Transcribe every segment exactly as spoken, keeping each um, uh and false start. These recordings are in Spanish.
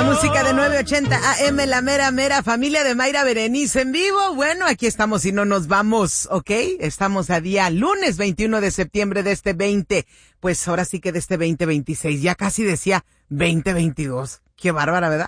La música de nueve ochenta A M, la mera mera familia de Mayra Berenice en vivo. Bueno, aquí estamos y no nos vamos, ¿ok? Estamos a día lunes veintiuno de septiembre de este veinte, pues ahora sí que de este veinte veintiséis, ya casi decía veinte veintidós. Qué bárbara, ¿verdad?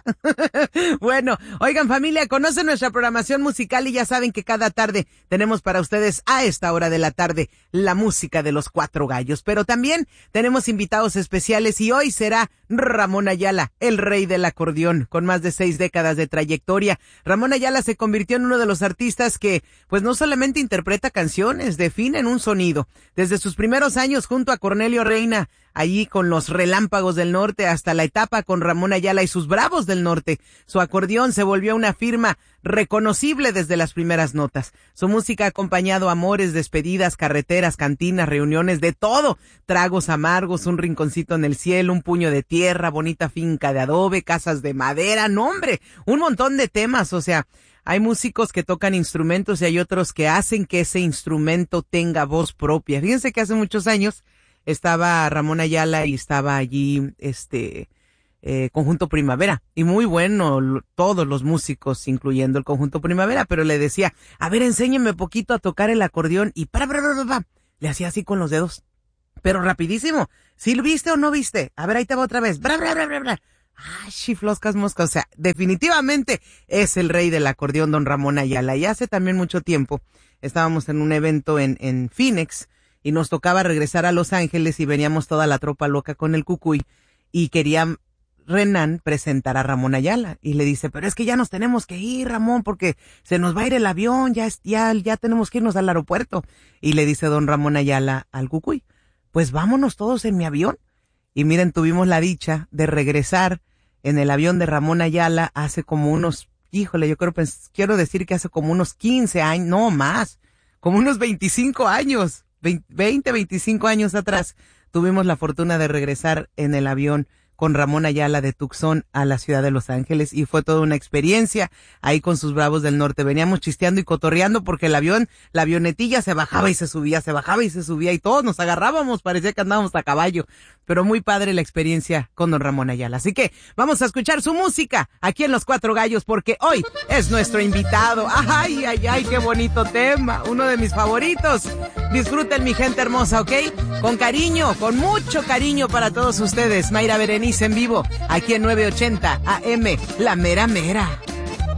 Bueno, oigan familia, conocen nuestra programación musical y ya saben que cada tarde tenemos para ustedes a esta hora de la tarde la música de los cuatro gallos. Pero también tenemos invitados especiales y hoy será Ramón Ayala, el rey del acordeón, con más de seis décadas de trayectoria. Ramón Ayala se convirtió en uno de los artistas que, pues no solamente interpreta canciones, definen un sonido. Desde sus primeros años junto a Cornelio Reina, allí con los Relámpagos del Norte, hasta la etapa con Ramón Ayala y sus Bravos del Norte, su acordeón se volvió una firma reconocible desde las primeras notas. Su música ha acompañado amores, despedidas, carreteras, cantinas, reuniones, de todo. Tragos amargos, un rinconcito en el cielo, un puño de tierra, bonita finca de adobe, casas de madera, no hombre, un montón de temas. O sea, hay músicos que tocan instrumentos y hay otros que hacen que ese instrumento tenga voz propia. Fíjense que hace muchos años estaba Ramón Ayala y estaba allí este eh, Conjunto Primavera, y muy bueno lo, todos los músicos, incluyendo el Conjunto Primavera, pero le decía, a ver, enséñeme poquito a tocar el acordeón, y para, para, para, para, le hacía así con los dedos, pero rapidísimo. ¿Sí lo viste o no viste? A ver, ahí te va otra vez. Bra, bra, bra, bra, bra. Ay, chifloscas moscas. O sea, definitivamente es el rey del acordeón, don Ramón Ayala. Y hace también mucho tiempo estábamos en un evento en, en Phoenix, y nos tocaba regresar a Los Ángeles y veníamos toda la tropa loca con el cucuy y quería Renan presentar a Ramón Ayala y le dice, pero es que ya nos tenemos que ir, Ramón, porque se nos va a ir el avión, ya, ya, ya tenemos que irnos al aeropuerto. Y le dice don Ramón Ayala al cucuy, pues vámonos todos en mi avión. Y miren, tuvimos la dicha de regresar en el avión de Ramón Ayala hace como unos, híjole, yo creo, pues, quiero decir que hace como unos quince años, no más, como unos veinticinco años. veinte, veinticinco años atrás, tuvimos la fortuna de regresar en el avión con Ramón Ayala de Tucson a la ciudad de Los Ángeles y fue toda una experiencia ahí con sus Bravos del Norte. Veníamos chisteando y cotorreando porque el avión, la avionetilla se bajaba y se subía, se bajaba y se subía y todos nos agarrábamos, parecía que andábamos a caballo, pero muy padre la experiencia con don Ramón Ayala. Así que vamos a escuchar su música aquí en Los Cuatro Gallos porque hoy es nuestro invitado. Ay, ay, ay, qué bonito tema, uno de mis favoritos. Disfruten, mi gente hermosa, ¿ok? Con cariño, con mucho cariño para todos ustedes. Mayra Berenice en vivo, aquí en nueve ochenta A M, la mera mera.